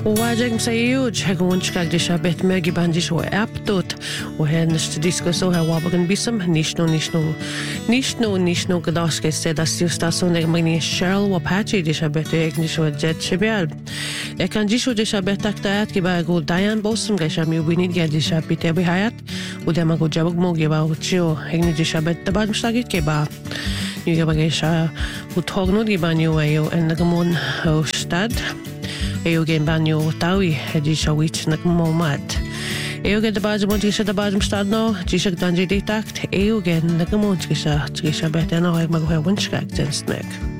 Uważam się, że gączkach dzisiaj bet mögi bandzisz o aptot och hennes diskussion här wabagan bisam nishno gadaske sedas justason jag magni Cheryl Wapachi dzisiaj bet egnish o jet chibel. Jag kan dzisiaj dzisiaj bet taktat kiba go Diane Bosum gasha mi winid ya dzisiaj bite bi hayat och det man go jabog mogi ba ucho egni dzisiaj bet tabad mstagit kiba. Nu jag bagasha utogno di banyo ayo en nagamon stad. Eu gen banyo tawi dzisiaj wich nagmomat. Eu gen dabazem dzisiaj dabazem stadno dzisiaj danji ditakt eu gen nagamon dzisiaj bet en ay magho winskak denstmek.